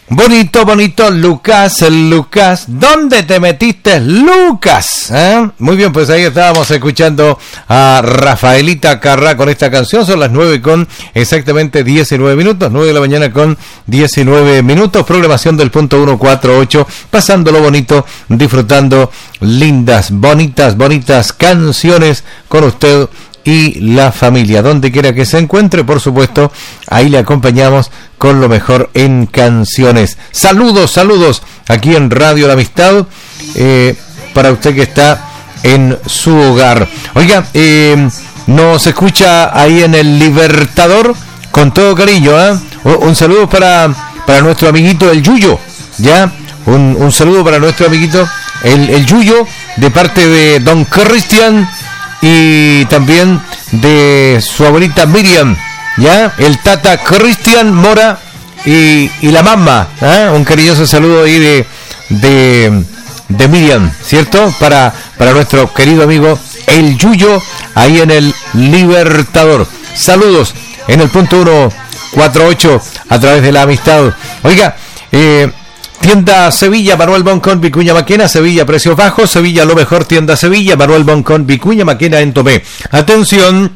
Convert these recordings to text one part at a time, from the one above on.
Bonito, bonito, Lucas, ¿dónde te metiste, Lucas? Muy bien, pues ahí estábamos escuchando a Rafaelita Carrá con esta canción. Son las 9 con exactamente 19 minutos, 9 de la mañana con 19 minutos, programación del punto 148, pasándolo bonito, disfrutando lindas, bonitas canciones con usted y la familia, donde quiera que se encuentre, por supuesto, ahí le acompañamos con lo mejor en canciones. Saludos aquí en Radio La Amistad, para usted que está en su hogar. Oiga, nos escucha ahí en el Libertador con todo cariño, un saludo para nuestro amiguito el Yuyo, ya, un saludo para nuestro amiguito el Yuyo, de parte de don Cristian y también de su abuelita Miriam, ya, el tata Cristian Mora y la mamá, un cariñoso saludo ahí de Miriam, ¿cierto? Para nuestro querido amigo el Yuyo, ahí en el Libertador. Saludos en el punto 148 a través de La Amistad. Oiga, Tienda Sevilla, Manuel Boncón, Vicuña Maquena, Sevilla, precios bajos, Sevilla, lo mejor, Tienda Sevilla, Manuel Boncón, Vicuña Maquena en Tomé. Atención,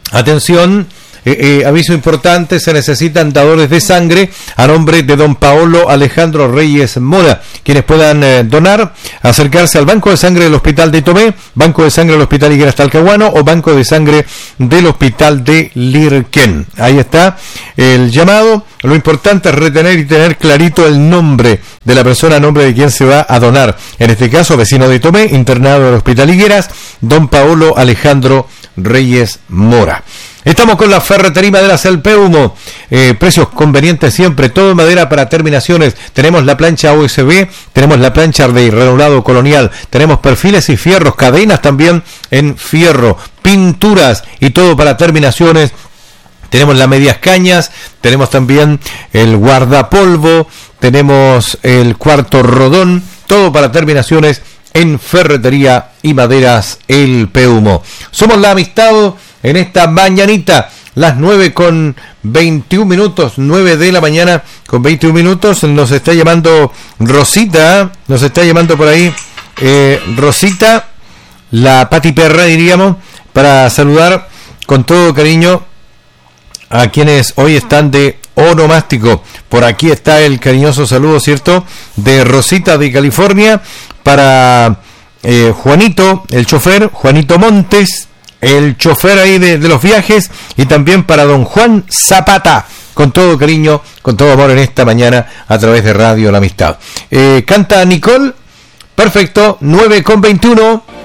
aviso importante, se necesitan dadores de sangre a nombre de don Paolo Alejandro Reyes Mora. Quienes puedan donar, acercarse al Banco de Sangre del Hospital de Tomé, Banco de Sangre del Hospital Higueras Talcahuano o Banco de Sangre del Hospital de Lirquén. Ahí está el llamado. Lo importante es retener y tener clarito el nombre de la persona a nombre de quien se va a donar. En este caso, vecino de Tomé, internado en el Hospital Higueras, don Paolo Alejandro Reyes Mora. Estamos con la Ferretería Maderas El Peumo, precios convenientes siempre, todo en madera para terminaciones. Tenemos la plancha USB, tenemos la plancha de renovado colonial, tenemos perfiles y fierros, cadenas también en fierro, pinturas y todo para terminaciones. Tenemos las medias cañas, tenemos también el guardapolvo, tenemos el cuarto rodón, todo para terminaciones en Ferretería y Maderas El Peumo. Somos La Amistad en esta mañanita, las 9 con 21 minutos, 9 de la mañana con 21 minutos. Nos está llamando Rosita, nos está llamando por ahí Rosita, la Pati Perra diríamos, para saludar con todo cariño a quienes hoy están de onomástico. Por aquí está el cariñoso saludo, ¿cierto?, de Rosita de California, para Juanito, el chofer, Juanito Montes, el chofer ahí de los viajes, y también para don Juan Zapata, con todo cariño, con todo amor en esta mañana a través de Radio La Amistad. Canta Nicole, perfecto, 9 con 21.